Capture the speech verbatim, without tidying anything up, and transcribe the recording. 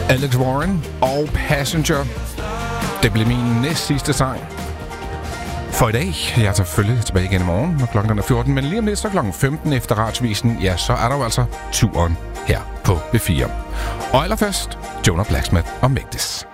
Alex Warren og Passenger. Det blev min næst sidste sang for i dag. Jeg er selvfølgelig tilbage igen i morgen, når klokken er fjorten. Men lige om lidt, så klokken femten efter Radiovisen, ja, så er der jo altså turen her på B fire. Og allerførst, Jonah Blacksmith og Make This.